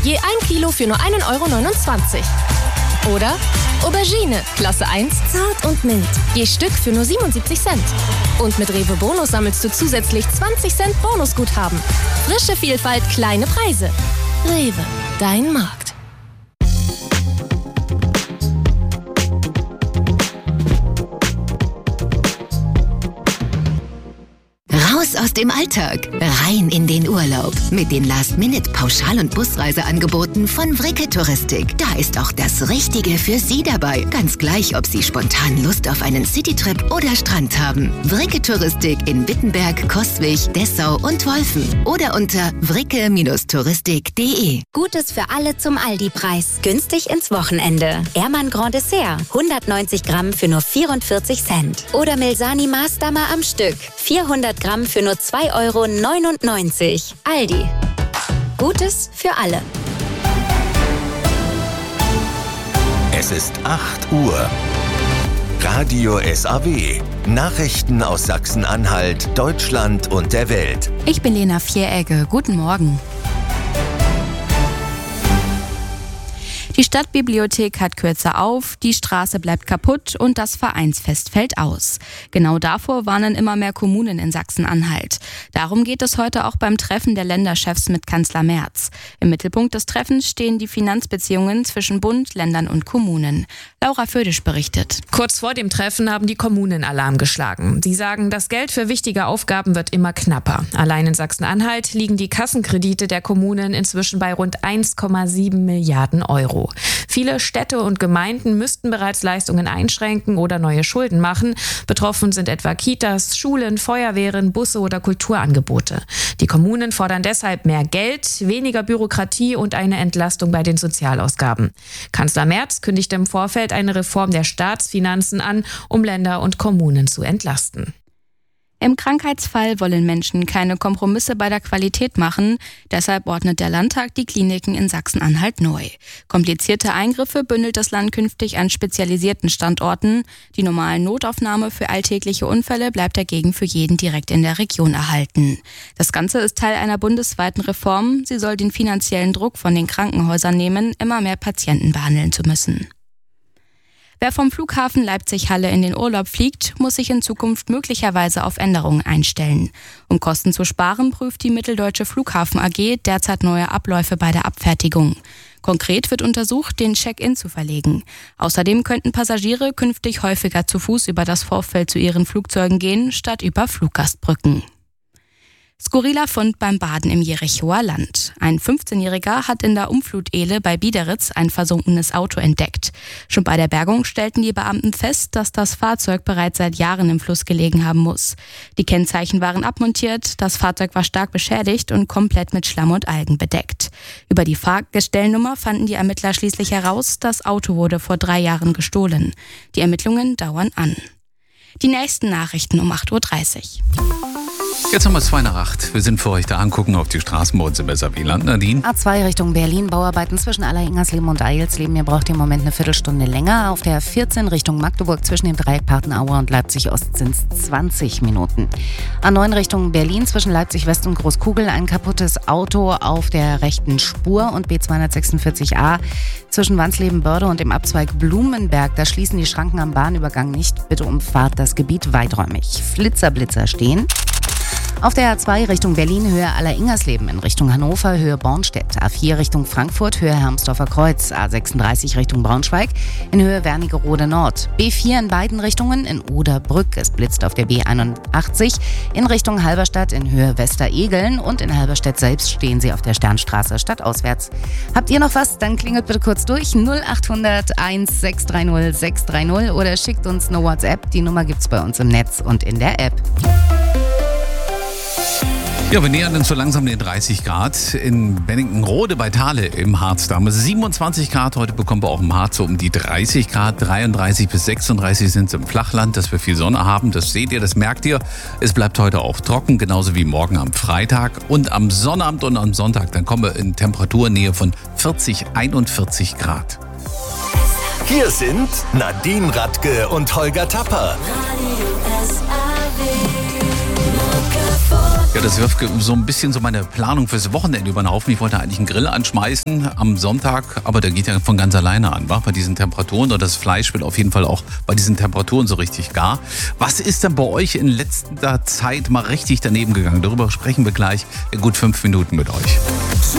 je 1 Kilo für nur 1,29 €. Oder Aubergine, Klasse 1, zart und mild, je Stück für nur 77 Cent. Und mit Rewe Bonus sammelst du zusätzlich 20 Cent Bonusguthaben. Frische Vielfalt, kleine Preise. Rewe, dein Markt. Raus aus dem Alltag, rein in den Urlaub. Mit den Last-Minute-Pauschal- und Busreiseangeboten von Vricke Touristik. Da ist auch das Richtige für Sie dabei. Ganz gleich, ob Sie spontan Lust auf einen Citytrip oder Strand haben. Vricke Touristik in Wittenberg, Coswig, Dessau und Wolfen. Oder unter vricke-touristik.de. Gutes für alle zum Aldi-Preis. Günstig ins Wochenende. Ehrmann Grand Dessert. 190 Gramm für nur 44 Cent. Oder Milsani Maßdammer am Stück. 400 Gramm für nur 2,99 €. Aldi. Gutes für alle. Es ist 8 Uhr. Radio SAW. Nachrichten aus Sachsen-Anhalt, Deutschland und der Welt. Ich bin Lena Vieregge. Guten Morgen. Die Stadtbibliothek hat kürzer auf, die Straße bleibt kaputt und das Vereinsfest fällt aus. Genau davor warnen immer mehr Kommunen in Sachsen-Anhalt. Darum geht es heute auch beim Treffen der Länderchefs mit Kanzler Merz. Im Mittelpunkt des Treffens stehen die Finanzbeziehungen zwischen Bund, Ländern und Kommunen. Laura Födisch berichtet. Kurz vor dem Treffen haben die Kommunen Alarm geschlagen. Sie sagen, das Geld für wichtige Aufgaben wird immer knapper. Allein in Sachsen-Anhalt liegen die Kassenkredite der Kommunen inzwischen bei rund 1,7 Milliarden €. Viele Städte und Gemeinden müssten bereits Leistungen einschränken oder neue Schulden machen. Betroffen sind etwa Kitas, Schulen, Feuerwehren, Busse oder Kulturangebote. Die Kommunen fordern deshalb mehr Geld, weniger Bürokratie und eine Entlastung bei den Sozialausgaben. Kanzler Merz kündigte im Vorfeld eine Reform der Staatsfinanzen an, um Länder und Kommunen zu entlasten. Im Krankheitsfall wollen Menschen keine Kompromisse bei der Qualität machen. Deshalb ordnet der Landtag die Kliniken in Sachsen-Anhalt neu. Komplizierte Eingriffe bündelt das Land künftig an spezialisierten Standorten. Die normale Notaufnahme für alltägliche Unfälle bleibt dagegen für jeden direkt in der Region erhalten. Das Ganze ist Teil einer bundesweiten Reform. Sie soll den finanziellen Druck von den Krankenhäusern nehmen, immer mehr Patienten behandeln zu müssen. Wer vom Flughafen Leipzig-Halle in den Urlaub fliegt, muss sich in Zukunft möglicherweise auf Änderungen einstellen. Um Kosten zu sparen, prüft die Mitteldeutsche Flughafen AG derzeit neue Abläufe bei der Abfertigung. Konkret wird untersucht, den Check-in zu verlegen. Außerdem könnten Passagiere künftig häufiger zu Fuß über das Vorfeld zu ihren Flugzeugen gehen, statt über Fluggastbrücken. Skurriler Fund beim Baden im Jerichoer Land. Ein 15-Jähriger hat in der Umflutehle bei Biederitz ein versunkenes Auto entdeckt. Schon bei der Bergung stellten die Beamten fest, dass das Fahrzeug bereits seit Jahren im Fluss gelegen haben muss. Die Kennzeichen waren abmontiert, das Fahrzeug war stark beschädigt und komplett mit Schlamm und Algen bedeckt. Über die Fahrgestellnummer fanden die Ermittler schließlich heraus, das Auto wurde vor 3 Jahren gestohlen. Die Ermittlungen dauern an. Die nächsten Nachrichten um 8:30 Uhr. Jetzt haben wir es 7:55. Wir sind für euch da, angucken auf die Straßen bei uns im SAW-Land. Nadine? A2 Richtung Berlin, Bauarbeiten zwischen Aller-Ingersleben und Eilsleben. Ihr braucht im Moment eine Viertelstunde länger. Auf der 14 Richtung Magdeburg zwischen dem Dreieck Partenaue und Leipzig-Ost sind es 20 Minuten. A9 Richtung Berlin zwischen Leipzig-West und Großkugel ein kaputtes Auto auf der rechten Spur und B246a zwischen Wansleben-Börde und dem Abzweig Blumenberg. Da schließen die Schranken am Bahnübergang nicht. Bitte umfahrt das Gebiet weiträumig. Flitzer-Blitzer stehen. Auf der A2 Richtung Berlin, Höhe Aller-Ingersleben, in Richtung Hannover, Höhe Bornstedt. A4 Richtung Frankfurt, Höhe Hermsdorfer Kreuz. A36 Richtung Braunschweig, in Höhe Wernigerode Nord. B4 in beiden Richtungen, in Oderbrück. Es blitzt auf der B81 in Richtung Halberstadt, in Höhe Westeregeln. Und in Halberstadt selbst stehen Sie auf der Sternstraße stadtauswärts. Habt ihr noch was? Dann klingelt bitte kurz durch 0800 1630 630 oder schickt uns eine WhatsApp. Die Nummer gibt's bei uns im Netz und in der App. Ja, wir nähern uns so langsam den 30 Grad in Benningtonrode bei Thale im Harz. Da haben wir 27 Grad. Heute bekommen wir auch im Harz so um die 30 Grad. 33 bis 36 sind es im Flachland, dass wir viel Sonne haben. Das seht ihr, das merkt ihr. Es bleibt heute auch trocken, genauso wie morgen am Freitag. Und am Sonnabend und am Sonntag, dann kommen wir in Temperaturnähe von 40, 41 Grad. Hier sind Nadine Radke und Holger Tapper. Radio SAW. Ja, das wirft so ein bisschen so meine Planung fürs Wochenende über den Haufen. Ich wollte eigentlich einen Grill anschmeißen am Sonntag, aber der geht ja von ganz alleine an, wa? Bei diesen Temperaturen. Und das Fleisch wird auf jeden Fall auch bei diesen Temperaturen so richtig gar. Was ist denn bei euch in letzter Zeit mal richtig daneben gegangen? Darüber sprechen wir gleich in gut 5 Minuten mit euch.